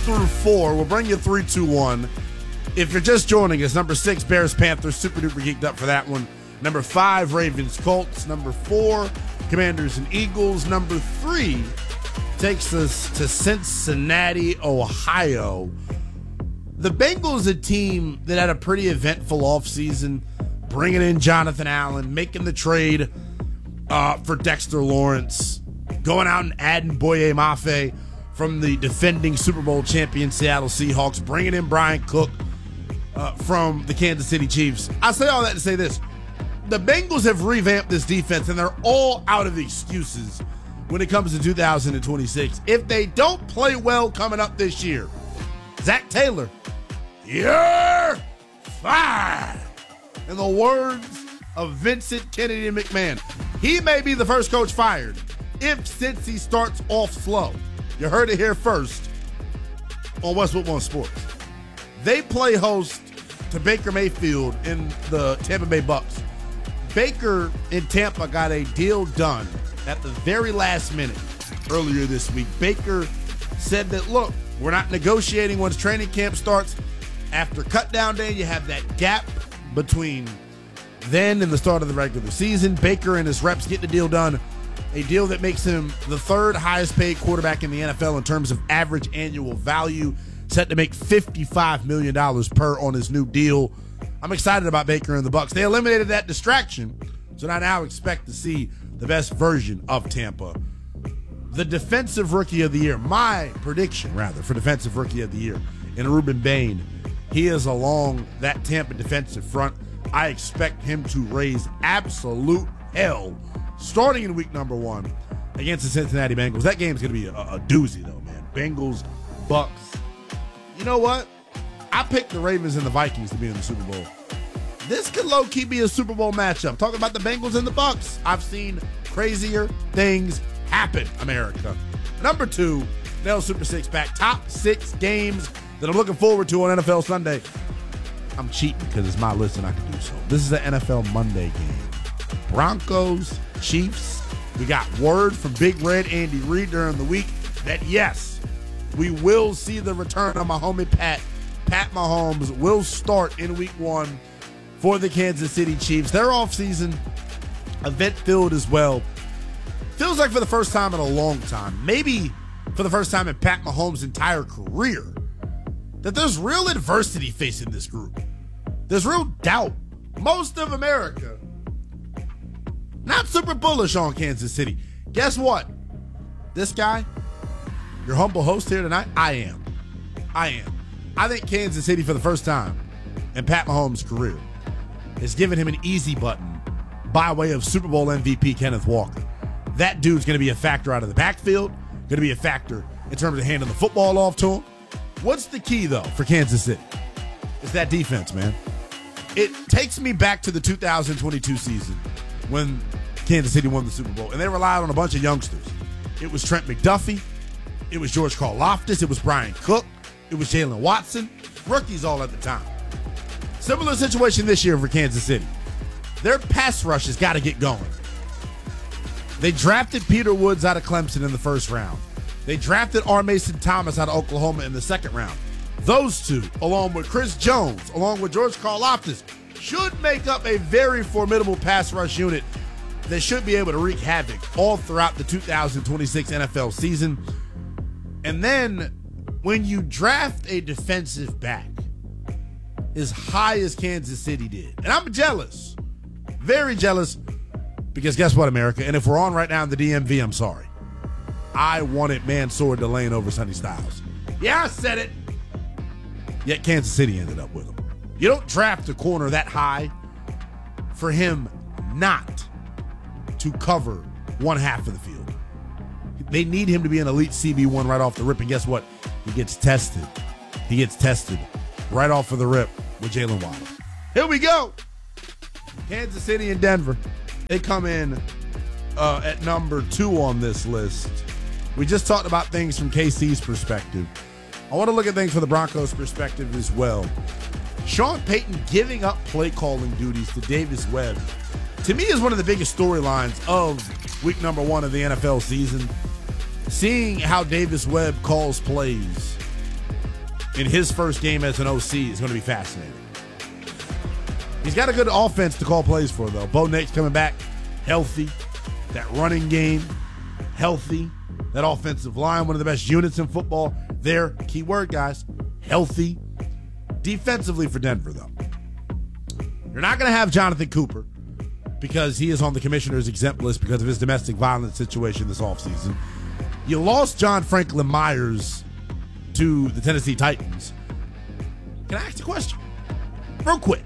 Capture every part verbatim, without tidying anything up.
through four. We'll bring you three, two, one. If you're just joining us, number six, Bears, Panthers, super duper geeked up for that one. Number five, Ravens, Colts. Number four, Commanders and Eagles. Number three takes us to Cincinnati, Ohio. The Bengals, a team that had a pretty eventful offseason, bringing in Jonathan Allen, making the trade uh, for Dexter Lawrence, going out and adding Boye Mafe from the defending Super Bowl champion Seattle Seahawks, bringing in Brian Cook uh, from the Kansas City Chiefs. I say all that to say this. The Bengals have revamped this defense, and they're all out of excuses when it comes to two thousand twenty-six. If they don't play well coming up this year, Zach Taylor, you're fired. In the words of Vincent Kennedy McMahon, he may be the first coach fired if Cincy starts off slow. You heard it here first on Westwood One Sports. They play host to Baker Mayfield in the Tampa Bay Bucks. Baker in Tampa got a deal done at the very last minute earlier this week. Baker said that, look, we're not negotiating once training camp starts. After cutdown day, you have that gap between then and the start of the regular season. Baker and his reps get the deal done, a deal that makes him the third highest paid quarterback in the N F L in terms of average annual value, set to make fifty-five million dollars per on his new deal. I'm excited about Baker and the Bucs. They eliminated that distraction, so I now expect to see the best version of Tampa. The defensive rookie of the year, my prediction rather for defensive rookie of the year, in Ruben Bain. He is along that Tampa defensive front. I expect him to raise absolute hell starting in week number one against the Cincinnati Bengals. That game's going to be a, a doozy, though, man. Bengals, Bucs. You know what? I picked the Ravens and the Vikings to be in the Super Bowl. This could low-key be a Super Bowl matchup. Talking about the Bengals and the Bucs. I've seen crazier things happen, America. Number two, Nell Super Six Pack. Top six games that I'm looking forward to on N F L Sunday. I'm cheating because it's my list and I can do so. This is the N F L Monday game. Broncos, Chiefs. We got word from Big Red Andy Reid during the week that, yes, we will see the return of my homie Pat. Pat Mahomes will start in week one for the Kansas City Chiefs. Their offseason, event-filled as well. Feels like for the first time in a long time, maybe for the first time in Pat Mahomes' entire career, that there's real adversity facing this group. There's real doubt. Most of America not super bullish on Kansas City. Guess what? This guy, your humble host here tonight, I am. I am. I think Kansas City, for the first time in Pat Mahomes' career, has given him an easy button by way of Super Bowl M V P Kenneth Walker. That dude's going to be a factor out of the backfield, going to be a factor in terms of handing the football off to him. What's the key, though, for Kansas City? It's that defense, man. It takes me back to the two thousand twenty-two season when Kansas City won the Super Bowl, and they relied on a bunch of youngsters. It was Trent McDuffie. It was George Karlaftis. It was Brian Cook. It was Jalen Watson. Rookies all at the time. Similar situation this year for Kansas City. Their pass rush has got to get going. They drafted Peter Woods out of Clemson in the first round. They drafted R. Mason Thomas out of Oklahoma in the second round. Those two, along with Chris Jones, along with George Karlaftis, should make up a very formidable pass rush unit that should be able to wreak havoc all throughout the two thousand twenty-six N F L season. And then when you draft a defensive back as high as Kansas City did, and I'm jealous, very jealous, because guess what, America? And if we're on right now in the D M V, I'm sorry. I wanted Mansour Delane over Sonny Styles. Yeah, I said it. Yet Kansas City ended up with him. You don't draft a corner that high for him not to cover one half of the field. They need him to be an elite C B one right off the rip, and guess what? He gets tested. He gets tested right off of the rip with Jalen Waddle. Here we go. Kansas City and Denver. They come in uh, at number two on this list. We just talked about things from K C's perspective. I want to look at things from the Broncos' perspective as well. Sean Payton giving up play calling duties to Davis Webb, to me, is one of the biggest storylines of week number one of the N F L season. Seeing how Davis Webb calls plays in his first game as an O C is going to be fascinating. He's got a good offense to call plays for, though. Bo Nate's coming back healthy. That running game, healthy. That offensive line, one of the best units in football. There, key word, guys, healthy. Defensively for Denver, though, you're not going to have Jonathan Cooper because he is on the commissioner's exempt list because of his domestic violence situation this offseason. You lost John Franklin Myers to the Tennessee Titans. Can I ask a question? Real quick.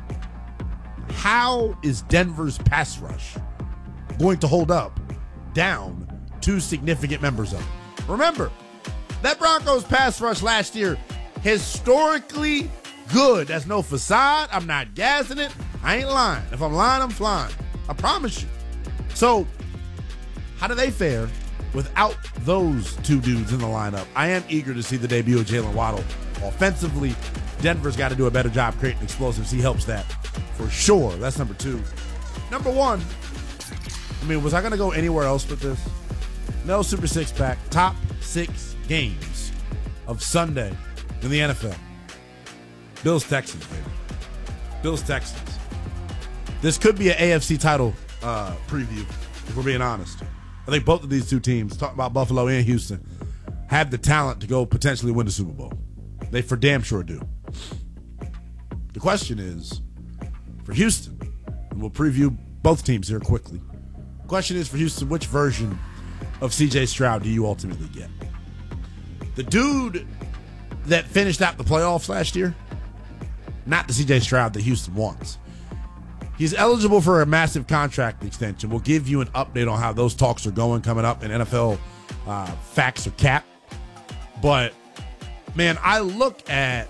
How is Denver's pass rush going to hold up down two significant members of it? Remember, that Broncos pass rush last year, historically good. That's no facade. I'm not gassing it. I ain't lying. If I'm lying, I'm flying. I promise you. So, how do they fare without those two dudes in the lineup? I am eager to see the debut of Jalen Waddle. Offensively, Denver's got to do a better job creating explosives. He helps that for sure. That's number two. Number one, I mean, was I going to go anywhere else with this? No Super Six Pack. Top six games of Sunday in the N F L. Bills Texans, baby. Bills Texans. This could be an A F C title uh, preview, if we're being honest. I think both of these two teams, talking about Buffalo and Houston, have the talent to go potentially win the Super Bowl. They for damn sure do. The question is, for Houston, and we'll preview both teams here quickly. The question is for Houston, which version of C J Stroud do you ultimately get? The dude that finished out the playoffs last year, not the C J Stroud that Houston wants. He's eligible for a massive contract extension. We'll give you an update on how those talks are going coming up in N F L uh, Facts or Cap. But, man, I look at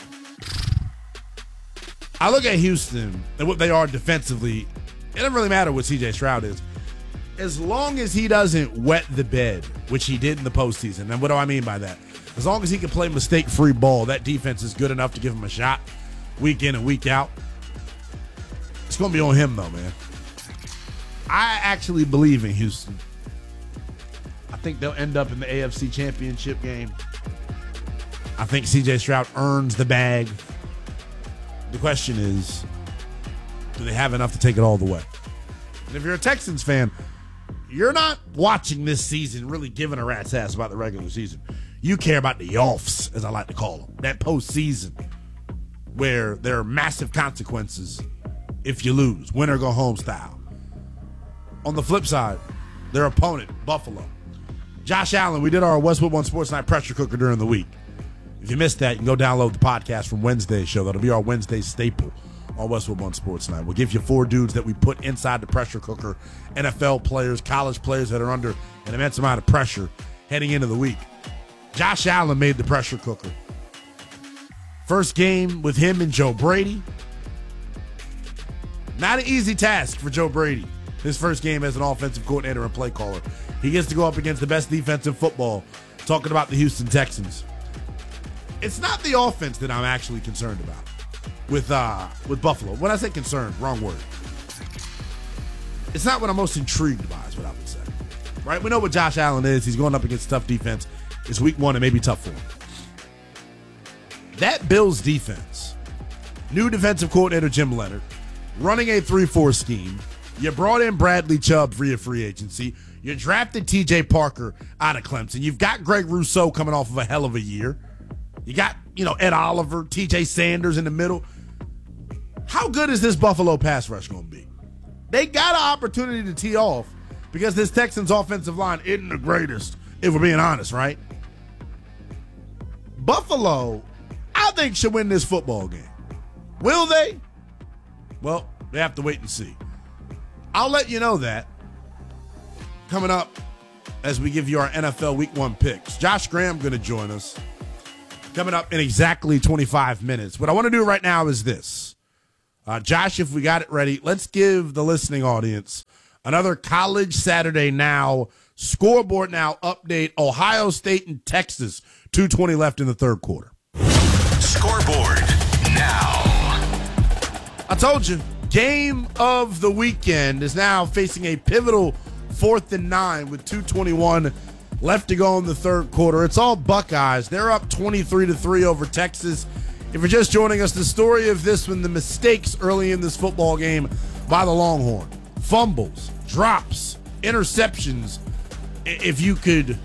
I look at Houston and what they are defensively. It doesn't really matter what C J Stroud is. As long as he doesn't wet the bed, which he did in the postseason. And what do I mean by that? As long as he can play mistake-free ball, that defense is good enough to give him a shot week in and week out. It's going to be on him, though, man. I actually believe in Houston. I think they'll end up in the A F C Championship game. I think C J Stroud earns the bag. The question is, do they have enough to take it all the way? And if you're a Texans fan, you're not watching this season really giving a rat's ass about the regular season. You care about the offs, as I like to call them, that postseason where there are massive consequences if you lose, win or go home style. On the flip side, their opponent, Buffalo. Josh Allen, we did our Westwood One Sports Night pressure cooker during the week. If you missed that, you can go download the podcast from Wednesday's show. That'll be our Wednesday staple on Westwood One Sports Night. We'll give you four dudes that we put inside the pressure cooker, N F L players, college players that are under an immense amount of pressure heading into the week. Josh Allen made the pressure cooker. First game with him and Joe Brady. Not an easy task for Joe Brady. His first game as an offensive coordinator and play caller. He gets to go up against the best defense in football, talking about the Houston Texans. It's not the offense that I'm actually concerned about with uh, with Buffalo. When I say concerned, wrong word. It's not what I'm most intrigued by, is what I would say. Right? We know what Josh Allen is. He's going up against tough defense. It's week one. It may be tough for him. That Bills defense, new defensive coordinator Jim Leonard, running a three four scheme. You brought in Bradley Chubb via free agency. You drafted T J Parker out of Clemson. You've got Greg Rousseau coming off of a hell of a year. You got, you know, Ed Oliver, T J Sanders in the middle. How good is this Buffalo pass rush going to be? They got an opportunity to tee off because this Texans offensive line isn't the greatest, if we're being honest, right? Buffalo, I think, should win this football game. Will they? Well, they have to wait and see. I'll let you know that coming up as we give you our N F L Week One picks. Josh Graham going to join us coming up in exactly twenty-five minutes. What I want to do right now is this. Uh, Josh, if we got it ready, let's give the listening audience another College Saturday Now, Scoreboard Now update. Ohio State and Texas, two twenty left in the third quarter. Scoreboard Now. I told you, game of the weekend is now facing a pivotal fourth and nine with two twenty-one left to go in the third quarter. It's all Buckeyes. They're up twenty-three to three over Texas. If you're just joining us, the story of this one, the mistakes early in this football game by the Longhorn. Fumbles, drops, interceptions. If you could,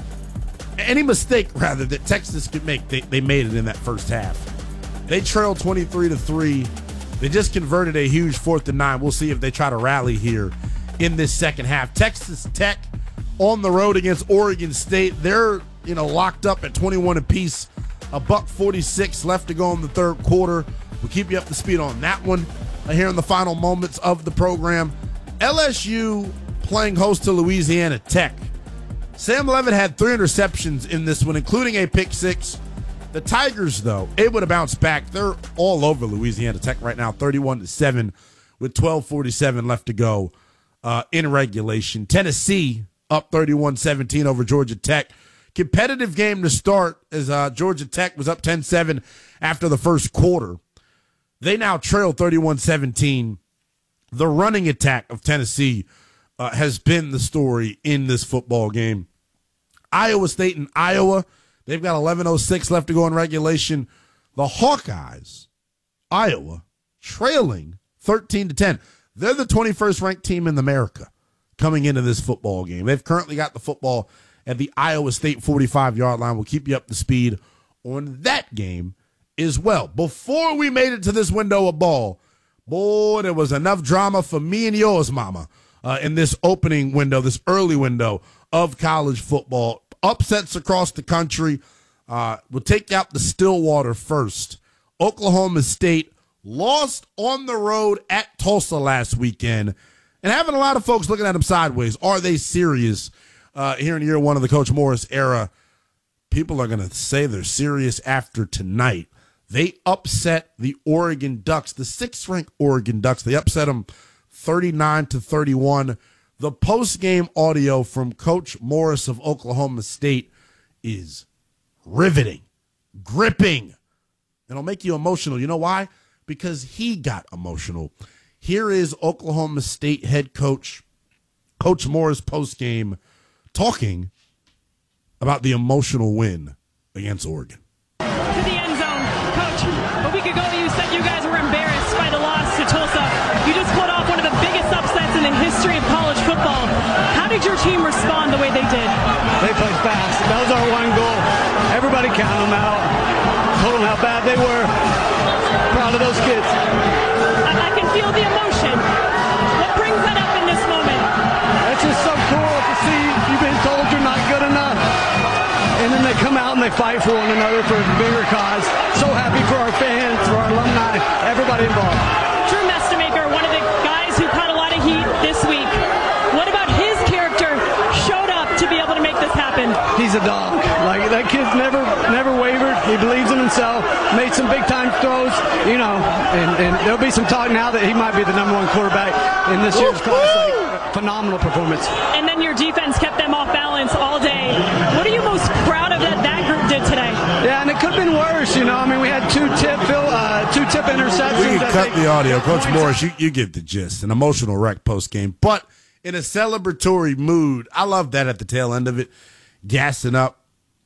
any mistake, rather, that Texas could make, they, they made it in that first half. They trailed twenty-three to three. They just converted a huge fourth and nine. We'll see if they try to rally here in this second half. Texas Tech on the road against Oregon State. They're, you know, locked up at twenty-one apiece. A buck forty-six left to go in the third quarter. We'll keep you up to speed on that one here in the final moments of the program. L S U playing host to Louisiana Tech. Sam Leavitt had three interceptions in this one, including a pick six. The Tigers, though, able to bounce back. They're all over Louisiana Tech right now, thirty-one to seven with twelve forty-seven left to go uh, in regulation. Tennessee up thirty-one seventeen over Georgia Tech. Competitive game to start as uh, Georgia Tech was up ten seven after the first quarter. They now trail thirty-one seventeen. The running attack of Tennessee uh, has been the story in this football game. Iowa State and Iowa, they've got eleven oh six left to go in regulation. The Hawkeyes, Iowa, trailing thirteen to ten. They're the twenty-first ranked team in America coming into this football game. They've currently got the football at the Iowa State forty-five yard line. We'll keep you up to speed on that game as well. Before we made it to this window of ball, boy, there was enough drama for me and yours, mama, uh, in this opening window, this early window of college football. Upsets across the country. Uh, we'll take out the Stillwater first. Oklahoma State lost on the road at Tulsa last weekend, and having a lot of folks looking at them sideways. Are they serious? Uh, here in year one of the Coach Morris era, people are going to say they're serious after tonight. They upset the Oregon Ducks, the sixth-ranked Oregon Ducks. They upset them thirty-nine to thirty-one. The post-game audio from Coach Morris of Oklahoma State is riveting, gripping. It'll make you emotional. You know why? Because he got emotional. Here is Oklahoma State head coach, Coach Morris post-game, talking about the emotional win against Oregon. To the end zone. Coach, a week ago you said you guys were embarrassed by the loss to Tulsa. You just pulled off one of the biggest upsets in the history of college football. How did your team respond the way they did? They played fast. That was our one goal. Everybody counted them out. Told them how bad they were. Proud of those kids. I, I can feel the emotion. What brings that up in this moment? That's just so cool to see. You've been told you're not good enough. And then they come out and they fight for one another for a bigger cause. So happy for our fans, for our alumni, everybody involved. Drew Mestemaker, one of the guys who caught a lot of heat this week. What about his character showed up to be able to make this happen? He's a dog. Like, that kid's never never wavered. He believes in himself. Made some big-time throws, you know. And, and there'll be some talk now that he might be the number one quarterback in this year's class. Like, phenomenal performance. And then your defense kept them off balance all day. What are you most proud of that that group did today? Yeah, and it could have been worse, you know. I mean, we had two tip uh, two tip interceptions. We can cut the audio. Coach Morris, you, you get the gist. An emotional wreck post-game, but in a celebratory mood. I love that at the tail end of it, gassing up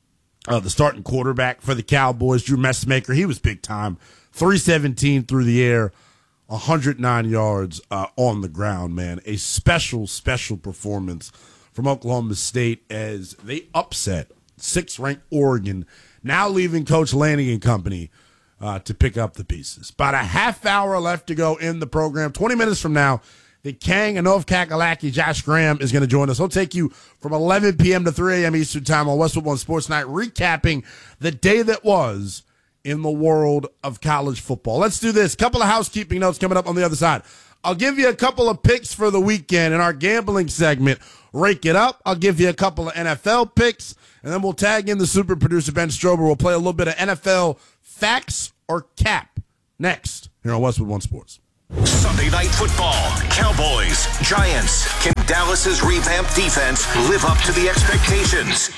uh, the starting quarterback for the Cowboys, Drew Messmaker. He was big time. three seventeen through the air, one hundred nine yards uh, on the ground, man. A special, special performance from Oklahoma State as they upset sixth-ranked Oregon, now leaving Coach Lanning and company uh, to pick up the pieces. About a half hour left to go in the program. twenty minutes from now, the King and North Kakalaki, Josh Graham, is going to join us. He'll take you from eleven p.m. to three a.m. Eastern Time on Westwood One Sports Night, recapping the day that was in the world of college football. Let's do this. Couple of housekeeping notes coming up on the other side. I'll give you a couple of picks for the weekend in our gambling segment. Rake it up. I'll give you a couple of N F L picks, and then we'll tag in the super producer, Ben Strober. We'll play a little bit of N F L facts or cap next here on Westwood One Sports. Sunday Night Football. Cowboys, Giants. Can Dallas's revamped defense live up to the expectations?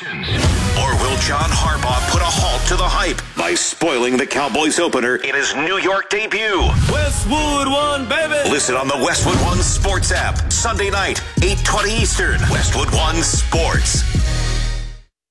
Or will John Harbaugh put a halt to the hype by spoiling the Cowboys opener in his New York debut? Westwood One, baby! Listen on the Westwood One Sports app. Sunday night, eight twenty Eastern. Westwood One Sports.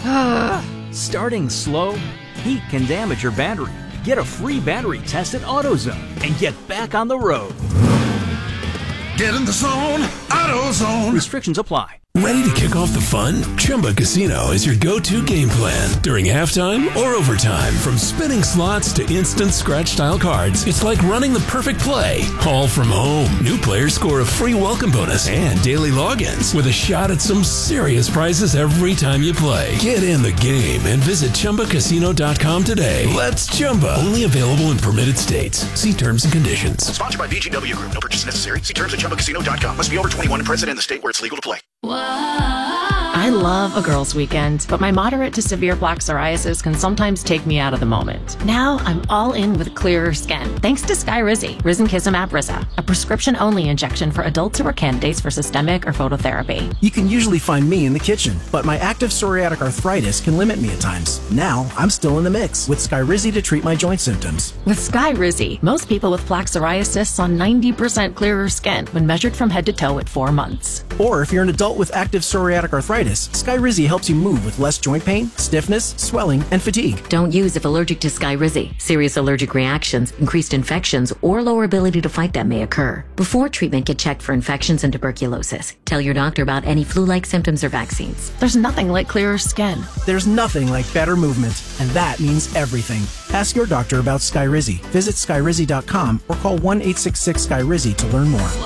Starting slow? Heat can damage your battery. Get a free battery test at AutoZone and get back on the road. Get in the zone, AutoZone. Restrictions apply. Ready to kick off the fun? Chumba Casino is your go-to game plan during halftime or overtime. From spinning slots to instant scratch-style cards, it's like running the perfect play, all from home. New players score a free welcome bonus and daily logins with a shot at some serious prizes every time you play. Get in the game and visit Chumba Casino dot com today. Let's Chumba. Only available in permitted states. See terms and conditions. Sponsored by B G W Group. No purchase necessary. See terms at Chumba Casino dot com. Must be over twenty-one and present in the state where it's legal to play. I love a girl's weekend, but my moderate to severe plaque psoriasis can sometimes take me out of the moment. Now I'm all in with clearer skin, thanks to Skyrizi, Risankizumab Risa, a prescription-only injection for adults who are candidates for systemic or phototherapy. You can usually find me in the kitchen, but my active psoriatic arthritis can limit me at times. Now I'm still in the mix with Skyrizi to treat my joint symptoms. With Skyrizi, most people with plaque psoriasis saw ninety percent clearer skin when measured from head to toe at four months. Or if you're an adult with active psoriatic arthritis, Skyrizi helps you move with less joint pain, stiffness, swelling, and fatigue. Don't use if allergic to Skyrizi. Serious allergic reactions, increased infections, or lower ability to fight them may occur. Before treatment, get checked for infections and tuberculosis. Tell your doctor about any flu-like symptoms or vaccines. There's nothing like clearer skin. There's nothing like better movement, and that means everything. Ask your doctor about Skyrizi. Visit Skyrizi dot com or call one eight six six Skyrizi to learn more.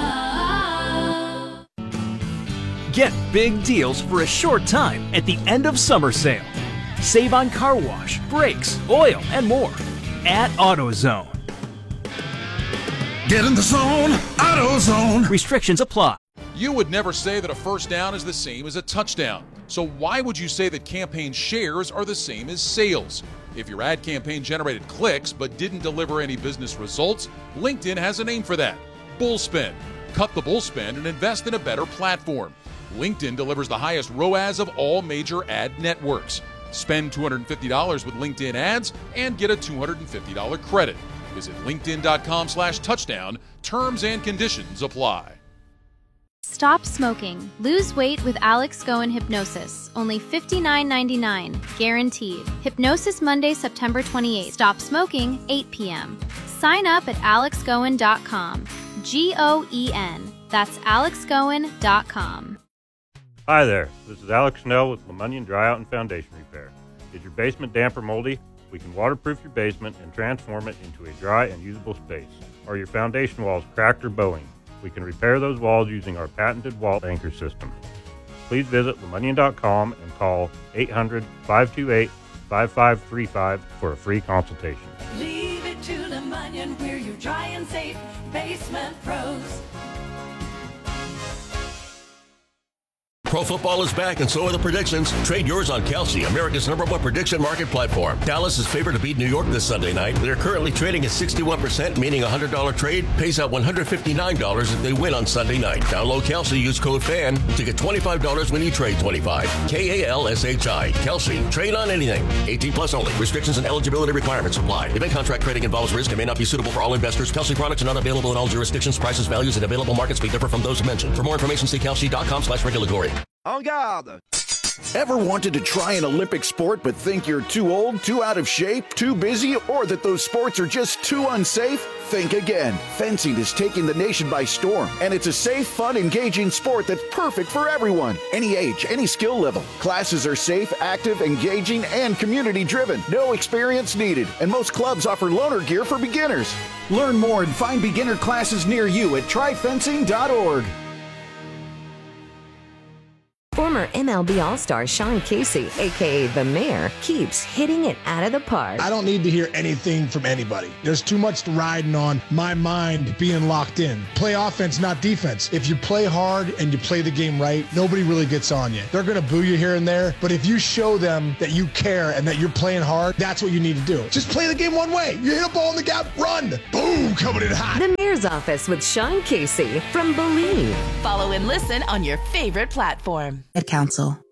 Get big deals for a short time at the end of summer sale. Save on car wash, brakes, oil, and more at AutoZone. Get in the zone, AutoZone. Restrictions apply. You would never say that a first down is the same as a touchdown. So why would you say that campaign shares are the same as sales? If your ad campaign generated clicks but didn't deliver any business results, LinkedIn has a name for that: Bullspend. Cut the bullspend and invest in a better platform. LinkedIn delivers the highest R O A S of all major ad networks. Spend two hundred fifty dollars with LinkedIn ads and get a two hundred fifty dollars credit. Visit linkedin.com slash touchdown. Terms and conditions apply. Stop smoking. Lose weight with Alex Goen Hypnosis. Only fifty-nine ninety-nine. Guaranteed. Hypnosis Monday, September twenty-eighth. Stop smoking, eight p.m. Sign up at alex goen dot com. G O E N. That's alex goen dot com. Hi there, this is Alex Snell with Lemunion Dry Out and Foundation Repair. Is your basement damp or moldy? We can waterproof your basement and transform it into a dry and usable space. Are your foundation walls cracked or bowing? We can repair those walls using our patented wall anchor system. Please visit lemunion dot com and call eight hundred, five two eight, five five three five for a free consultation. Leave it to Lemunion, we're your dry and safe basement pros. Pro football is back, and so are the predictions. Trade yours on Kelsey, America's number one prediction market platform. Dallas is favored to beat New York this Sunday night. They're currently trading at sixty-one percent, meaning a one hundred dollars trade pays out one hundred fifty-nine dollars if they win on Sunday night. Download Kelsey, use code FAN to get twenty-five dollars when you trade twenty-five dollars. K A L S H I. Kelsey. Trade on anything. eighteen plus only. Restrictions and eligibility requirements apply. Event contract trading involves risk and may not be suitable for all investors. Kelsey products are not available in all jurisdictions. Prices, values, and available markets may differ from those mentioned. For more information, see kelsey dot com slash regulatory. En garde! Ever wanted to try an Olympic sport but think you're too old, too out of shape, too busy, or that those sports are just too unsafe? Think again. Fencing is taking the nation by storm, and it's a safe, fun, engaging sport that's perfect for everyone. Any age, any skill level. Classes are safe, active, engaging, and community-driven. No experience needed, and most clubs offer loaner gear for beginners. Learn more and find beginner classes near you at try fencing dot org. Former M L B All-Star Sean Casey, a k a. The Mayor, keeps hitting it out of the park. I don't need to hear anything from anybody. There's too much riding on my mind being locked in. Play offense, not defense. If you play hard and you play the game right, nobody really gets on you. They're going to boo you here and there, but if you show them that you care and that you're playing hard, that's what you need to do. Just play the game one way. You hit a ball in the gap, run. Boom, coming in hot. The Mayor's Office with Sean Casey from Believe. Follow and listen on your favorite platform. Ad Council.